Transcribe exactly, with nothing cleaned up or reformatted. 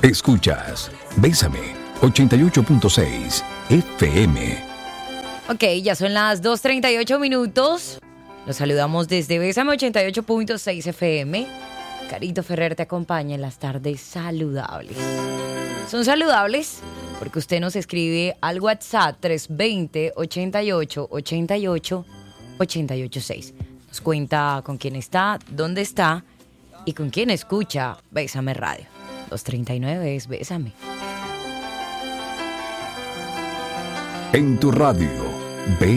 Escuchas Bésame ochenta y ocho punto seis F M. Ok, ya son las dos treinta y ocho minutos. Los saludamos desde Bésame ochenta y ocho punto seis F M. Carito Ferrer te acompaña en las tardes saludables. Son saludables porque usted nos escribe al WhatsApp tres dos cero, ochenta y ocho, ochenta y ocho, ochenta y ocho seis. Nos cuenta con quién está, dónde está y con quién escucha Bésame Radio. dos treinta y nueve es Bésame. En tu radio,